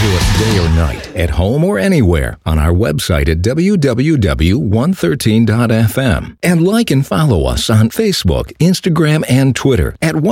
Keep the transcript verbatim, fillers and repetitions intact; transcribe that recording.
to us day or night, at home or anywhere, on our website at w w w dot one thirteen dot f m. And like and follow us on Facebook, Instagram, and Twitter at